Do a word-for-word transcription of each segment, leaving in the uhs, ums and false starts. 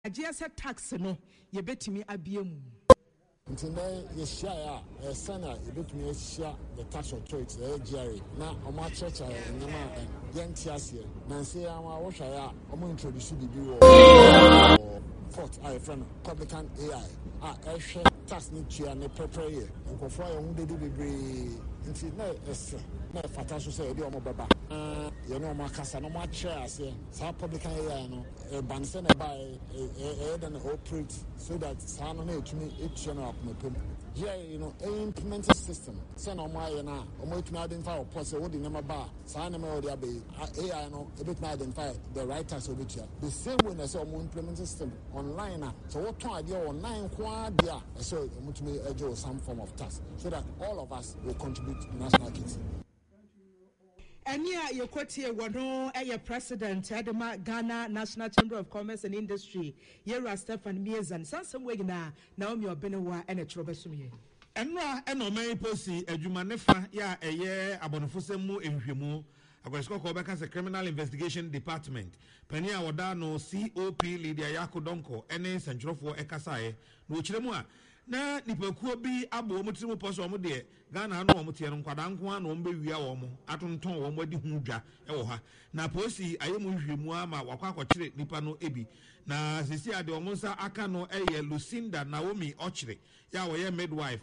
G S tax no ye betimi abiemu. Today, you share a Senate, you bet me share the tax authority, the Jerry. Now, on my church, I am young Tiasia. Nancy, I'm a washer, I'm going to introduce the bill. Fourth, I friend, Publican A I. Ah, I share tax need to and prepare you. And for fire, who did be into no, no, Fatasu say, dear Mobaba. You know, my casa, no more chairs here. So, Publican A I, no, a Bansen by a and operate so that San on it to me, it's your up my pump. Yeah, you know, a implemented system. Send on my and I, or more to identify a person holding number bar. Sign them all the abbey. A I know, a bit identify the right tax of it. The same way as our implemented system online. So, what idea online, quad, yeah, so it to me a some form of tax so that all of us will contribute to national kids. Ania Yokotie Wano, a president, Adama Ghana National Chamber of Commerce and Industry, Yera Stefan Miezan, Sansa Wegna, Naomi Obenewa, and a Trobesumi. Enra eno me posi adwumanefa ya eye abonofosemu ehwemu agwesiko ko beka se criminal investigation department pani a woda no C O P Lydia Yako Donko ene sanchurofo ekasae no kiremu a na nipakuo bi abo omutirimu poso omo de Ghana no omo tie no nkwada nko a no ombe wia wo mo atonton wo mo adi hu dwa e wo ha na posi ayemu hwemu ama wakwa akokire nipa no ebi na sisi ade omo nsa aka no eye Lucinda Naomi Ochire ya wo ye midwife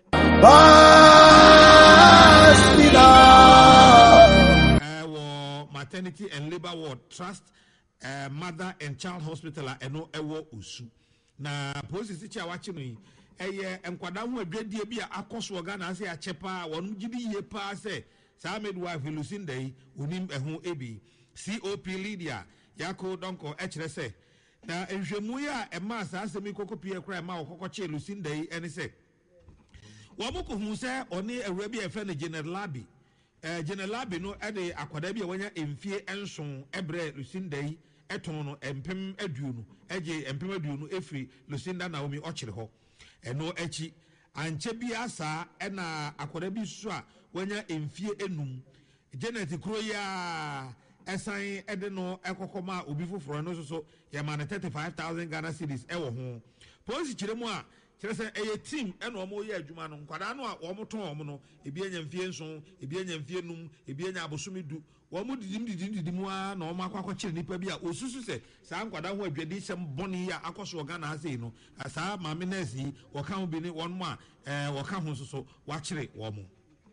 uh, maternity and labor ward trust uh, mother and child hospital eno ewo usu na police chi awachi no eye enkwada ho adwadie bi akoso Ghana ase achepa wonu gidi ye pa se sa midwife Lucinda yi onim eho ebi C O P Lydia Yako Donko echere se na enhwemu ya ema sa asemi kokopie kra ema okokoche Lucinda yi ene se Wamuku hu se oni awrabi e fe ne General Labi eh General Labi no e de akwada bi e wanya emfie enson ebre Lucinda yi eton no empem aduonu eje empem aduonu efri Lucinda Naomi Ochire ho eno echi anche bi asa e na akwada bi su a wanya emfie enum Janet Kuro ya esan e de no ekokoma obi foforo no so so ya ma thirty-five thousand Ghana cedis e wo ho police kiremu a Chese eye team eno omo ye adwuma no nkwada no a omo ton omo no ebi enya mfie nson ebi enya mfie num ebi enya abosome du omo didim didim didim a na omo akwa kire nipa bi a osusu se sa nkwada ho adwadi sem boni ya akoso Ghana ha sei no sa maame nurse wo ka ho bi ni won mo a eh wo ka ho soso wa kire wo mo.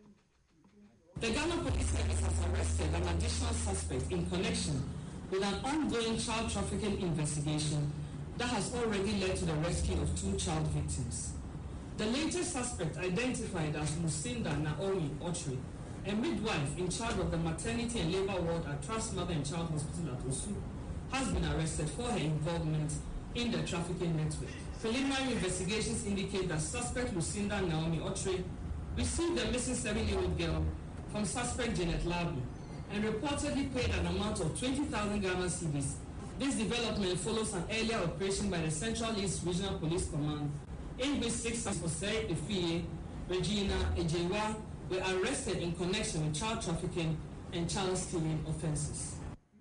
The Ghana Police Service has arrested an additional suspect in connection with an ongoing child trafficking investigation that has already led to the rescue of two child victims. The latest suspect, identified as Lucinda Naomi Ochire, a midwife in charge of the maternity and labor ward at Trust Mother and Child Hospital at Osu, has been arrested for her involvement in the trafficking network. Preliminary investigations indicate that suspect Lucinda Naomi Ochire received the missing seven-year-old girl from suspect Janet Labi and reportedly paid an amount of twenty thousand Ghana cedis. This development follows an earlier operation by the Central East Regional Police Command, in which six suspects, Efie, Regina, Ejewa, were arrested in connection with child trafficking and child stealing offences.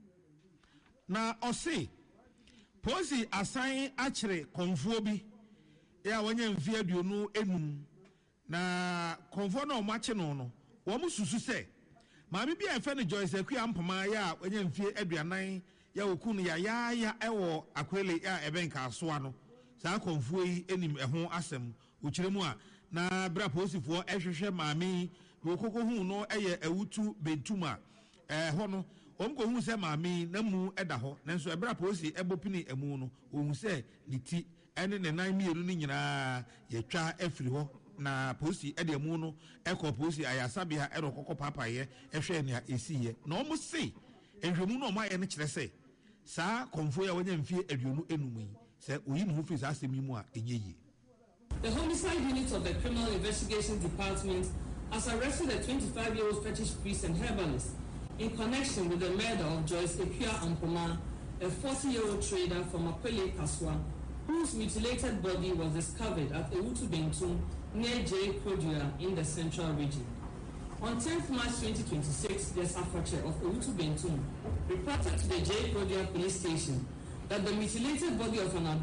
Na osi, posi assign achre konfobi, ya wanya mfia dionu enum, na konfo na omache no no, wamu susu se, maami bi efe ni Joyce ekwi ampama ya wanya mfia eduanan, ya okunu ya ya ya ewo akwele ya ebenka asoa no saa konfuo yi enim eho asem ukiremu a na bra posifo ehwehwe maami wokoko hu no eye ewutu bentuma eh ho no omko hu se maami na mu eda ho nanso ebra posi ebopini emu no ohun se ni ti ene ne nan mienu ni nyina yetwa afiri ho na posi ede emu no ekọ posi ayasabia ero kokọ papaye ehwe ne esiye na omo se ehwemu no omo aye ne kire se sa konfo ya wanya mfie aduonu enum yi se oyi no fi sa asemi mu a enye yi. The homicide unit of the Criminal Investigations Department has arrested a twenty-five-year-old fetish priest and herbalist in connection with the murder of Joyce Epia Ampoma, a forty-year-old trader from Apele Kaswa, whose mutilated body was discovered at Ewutu Bentum near J. Kodua in the Central Region. On tenth March twenty twenty-six, the Safache of Ewutu Bentum reported to the J. Kodua police station that the mutilated body of an